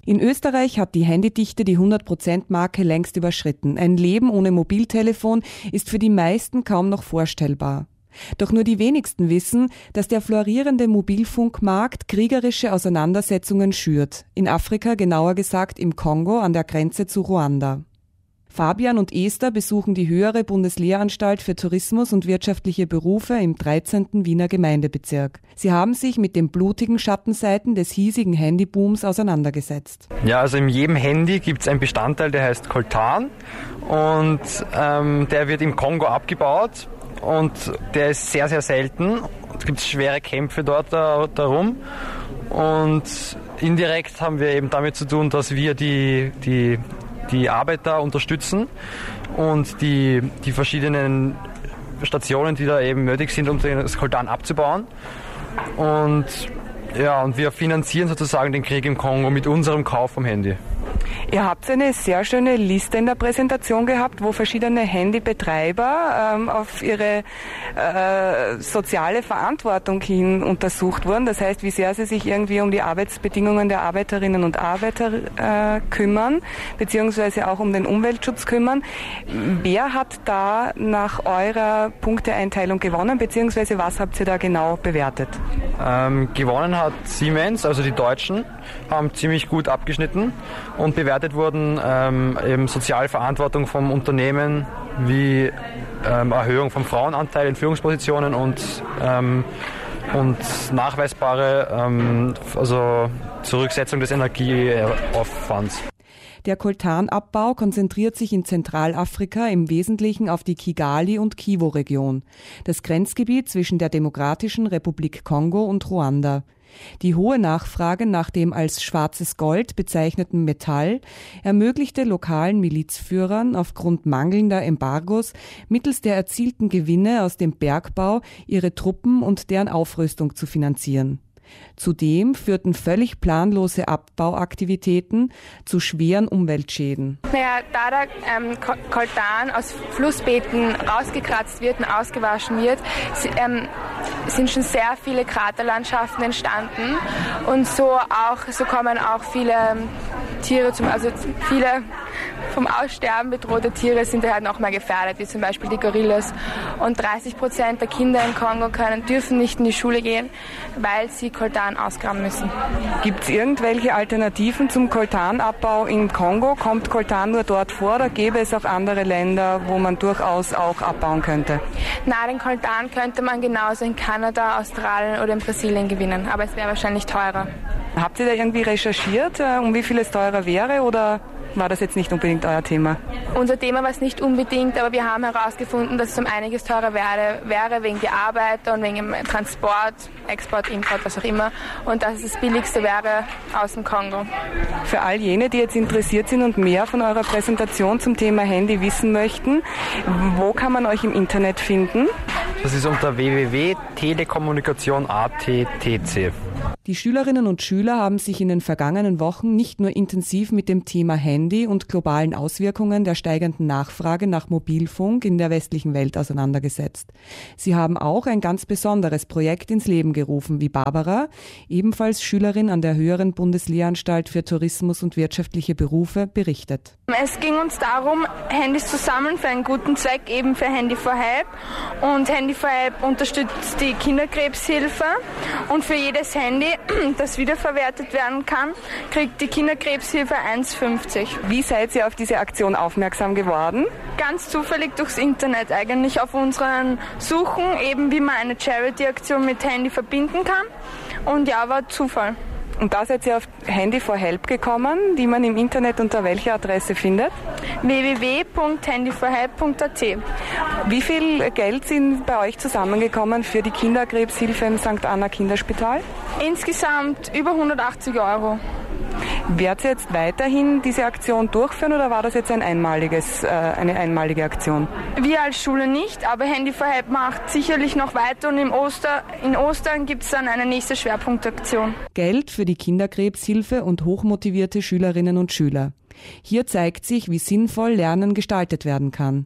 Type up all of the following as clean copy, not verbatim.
In Österreich hat die Handydichte die 100%-Marke längst überschritten. Ein Leben ohne Mobiltelefon ist für die meisten kaum noch vorstellbar. Doch nur die wenigsten wissen, dass der florierende Mobilfunkmarkt kriegerische Auseinandersetzungen schürt. In Afrika, genauer gesagt im Kongo an der Grenze zu Ruanda. Fabian und Esther besuchen die höhere Bundeslehranstalt für Tourismus und wirtschaftliche Berufe im 13. Wiener Gemeindebezirk. Sie haben sich mit den blutigen Schattenseiten des hiesigen Handybooms auseinandergesetzt. Ja, also in jedem Handy gibt es einen Bestandteil, der heißt Coltan und der wird im Kongo abgebaut und der ist sehr, sehr selten. Es gibt schwere Kämpfe dort darum und indirekt haben wir eben damit zu tun, dass wir die Arbeiter unterstützen und die verschiedenen Stationen, die da eben nötig sind, um das Coltan abzubauen. Und wir finanzieren sozusagen den Krieg im Kongo mit unserem Kauf vom Handy. Ihr habt eine sehr schöne Liste in der Präsentation gehabt, wo verschiedene Handybetreiber auf ihre soziale Verantwortung hin untersucht wurden. Das heißt, wie sehr sie sich irgendwie um die Arbeitsbedingungen der Arbeiterinnen und Arbeiter kümmern, beziehungsweise auch um den Umweltschutz kümmern. Wer hat da nach eurer Punkteeinteilung gewonnen, beziehungsweise was habt ihr da genau bewertet? Gewonnen hat Siemens, also die Deutschen, haben ziemlich gut abgeschnitten und bewertet wurden eben Sozialverantwortung vom Unternehmen wie Erhöhung vom Frauenanteil in Führungspositionen und nachweisbare Zurücksetzung des Energieaufwands. Der Coltanabbau konzentriert sich in Zentralafrika im Wesentlichen auf die Kigali- und Kivu-Region, das Grenzgebiet zwischen der Demokratischen Republik Kongo und Ruanda. Die hohe Nachfrage nach dem als schwarzes Gold bezeichneten Metall ermöglichte lokalen Milizführern aufgrund mangelnder Embargos mittels der erzielten Gewinne aus dem Bergbau ihre Truppen und deren Aufrüstung zu finanzieren. Zudem führten völlig planlose Abbauaktivitäten zu schweren Umweltschäden. Da der Coltan aus Flussbeeten rausgekratzt wird und ausgewaschen wird, sind schon sehr viele Kraterlandschaften entstanden und so kommen auch viele Tiere viele vom Aussterben bedrohte Tiere sind halt noch mehr gefährdet, wie zum Beispiel die Gorillas. Und 30% der Kinder im Kongo dürfen nicht in die Schule gehen, weil sie Coltan ausgraben müssen. Gibt es irgendwelche Alternativen zum Coltanabbau im Kongo? Kommt Coltan nur dort vor oder gäbe es auch andere Länder, wo man durchaus auch abbauen könnte? Nein, den Coltan könnte man genauso in Kanada, Australien oder in Brasilien gewinnen, aber es wäre wahrscheinlich teurer. Habt ihr da irgendwie recherchiert, um wie viel es teurer wäre oder war das jetzt nicht unbedingt euer Thema? Unser Thema war es nicht unbedingt, aber wir haben herausgefunden, dass es um einiges teurer wäre wegen der Arbeiter und wegen dem Transport, Export, Import, was auch immer. Und dass es das Billigste wäre aus dem Kongo. Für all jene, die jetzt interessiert sind und mehr von eurer Präsentation zum Thema Handy wissen möchten, wo kann man euch im Internet finden? Das ist unter www.telekommunikation.at.tc. Die Schülerinnen und Schüler haben sich in den vergangenen Wochen nicht nur intensiv mit dem Thema Handy und globalen Auswirkungen der steigenden Nachfrage nach Mobilfunk in der westlichen Welt auseinandergesetzt. Sie haben auch ein ganz besonderes Projekt ins Leben gerufen, wie Barbara, ebenfalls Schülerin an der höheren Bundeslehranstalt für Tourismus und wirtschaftliche Berufe, berichtet. Es ging uns darum, Handys zu sammeln für einen guten Zweck, eben für Handy for Help. Und Handy for Help unterstützt die Kinderkrebshilfe und für jedes Handy, das wiederverwertet werden kann, kriegt die Kinderkrebshilfe 1,50. Wie seid ihr auf diese Aktion aufmerksam geworden? Ganz zufällig durchs Internet eigentlich, auf unseren Suchen, eben wie man eine Charity-Aktion mit Handy verbinden kann. Und ja, war Zufall. Und da seid ihr auf Handy for Help gekommen, die man im Internet unter welcher Adresse findet? www.handyforhelp.at. Wie viel Geld sind bei euch zusammengekommen für die Kinderkrebshilfe im St. Anna Kinderspital? Insgesamt über 180 €. Werdet ihr jetzt weiterhin diese Aktion durchführen oder war das jetzt eine einmalige Aktion? Wir als Schule nicht, aber Handy for Help macht sicherlich noch weiter und in Ostern gibt es dann eine nächste Schwerpunktaktion. Geld für die Kinderkrebshilfe und hochmotivierte Schülerinnen und Schüler. Hier zeigt sich, wie sinnvoll Lernen gestaltet werden kann.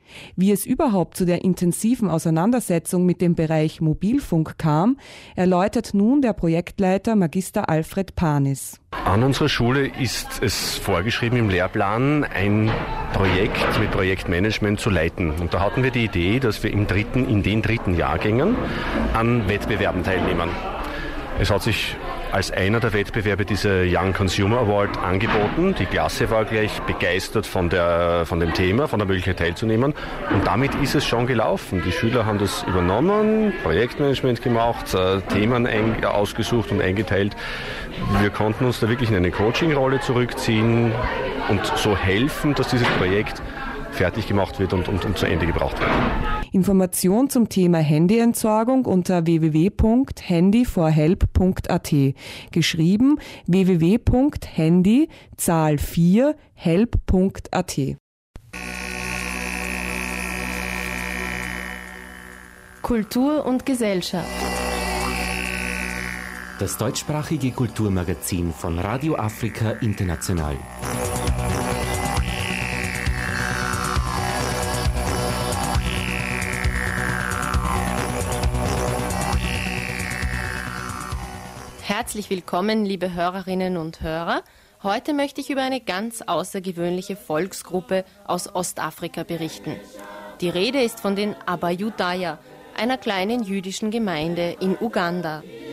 Wie es überhaupt zu der intensiven Auseinandersetzung mit dem Bereich Mobilfunk kam, erläutert nun der Projektleiter Magister Alfred Panis. An unserer Schule ist es vorgeschrieben im Lehrplan, ein Projekt mit Projektmanagement zu leiten. Und da hatten wir die Idee, dass wir in den dritten Jahrgängen an Wettbewerben teilnehmen. Es hat sich als einer der Wettbewerbe dieser Young Consumer Award angeboten. Die Klasse war gleich begeistert von dem Thema, von der Möglichkeit teilzunehmen. Und damit ist es schon gelaufen. Die Schüler haben das übernommen, Projektmanagement gemacht, Themen ausgesucht und eingeteilt. Wir konnten uns da wirklich in eine Coaching-Rolle zurückziehen und so helfen, dass dieses Projekt fertig gemacht wird und zu Ende gebracht wird. Information zum Thema Handyentsorgung unter www.handyforhelp.at. Geschrieben www.handy Zahl 4 help.at. Kultur und Gesellschaft. Das deutschsprachige Kulturmagazin von Radio Afrika International. Herzlich willkommen, liebe Hörerinnen und Hörer. Heute möchte ich über eine ganz außergewöhnliche Volksgruppe aus Ostafrika berichten. Die Rede ist von den Abayudaya, einer kleinen jüdischen Gemeinde in Uganda.